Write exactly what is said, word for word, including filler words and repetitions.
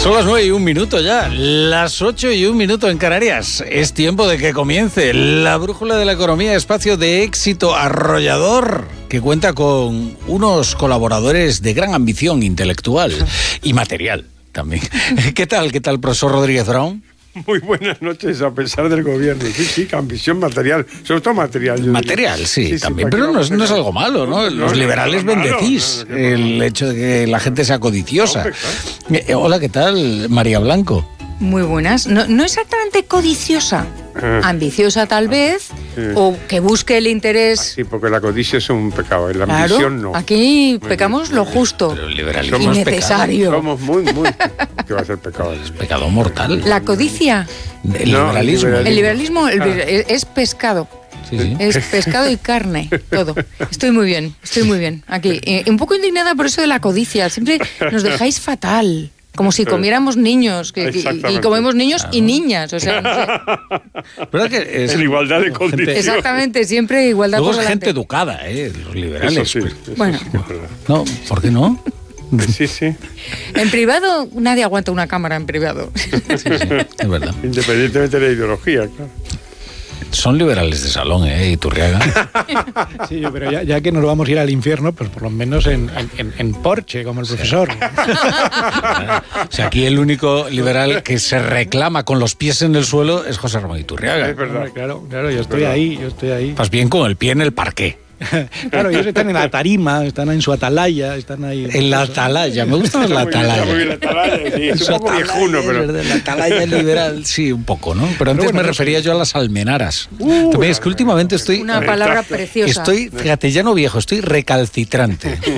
Son las nueve y un minuto ya, las ocho y un minuto en Canarias. Es tiempo de que comience la brújula de la economía, espacio de éxito arrollador, que cuenta con unos colaboradores de gran ambición intelectual y material también. ¿Qué tal, qué tal, profesor Rodríguez Brown? Muy buenas noches, a pesar del gobierno. Sí, sí, ambición material, sobre todo material. Material, sí, sí, también, sí, pero no es, no es algo malo, ¿no? Los no, liberales no, no, bendecís no, no, no, el hecho de que la gente sea codiciosa. No, eh, hola, ¿qué tal, María Blanco? Muy buenas. No, no exactamente codiciosa, ah. ambiciosa tal vez, sí. o que busque el interés. Ah, sí, porque la codicia es un pecado, la claro, ambición no. Aquí pecamos lo justo y necesario. Somos muy, muy... ¿Qué va a ser pecado? Es pecado mortal. La codicia. El no, liberalismo. El liberalismo el, ah. es pescado. Sí, sí. Es pescado y carne, todo. Estoy muy bien, estoy muy bien. Aquí, eh, un poco indignada por eso de la codicia. Siempre nos dejáis fatal. Como si comiéramos niños, que, y, y comemos niños claro. y niñas, o sea, no sé. ¿Verdad que es en igualdad de condiciones? Exactamente, siempre igualdad Luego por es delante. gente educada, ¿eh? Los liberales. Eso sí, eso bueno. Sí, no, ¿por qué no? Sí, sí. En privado, nadie aguanta una cámara en privado. Sí, sí, es verdad. Independientemente de la ideología, claro. Son liberales de salón, ¿eh? Iturriaga. Sí, pero ya, ya que nos vamos a ir al infierno, pues por lo menos en, en, en Porsche, como el profesor. O sea, aquí el único liberal que se reclama con los pies en el suelo es José Ramón Iturriaga. Es verdad. Claro, claro, yo estoy ahí, yo estoy ahí. Vas bien con el pie en el parqué. Claro, ellos están en la tarima, están en su atalaya, están ahí... En la atalaya, me gusta más la atalaya. Está muy bien la atalaya, sí, es un poco viejuno, pero... La atalaya liberal, sí, un poco, ¿no? Pero antes pero bueno, me refería yo a las almenaras. Uh, También es que últimamente estoy... Una palabra preciosa. Estoy, fíjate, ya no viejo, estoy recalcitrante.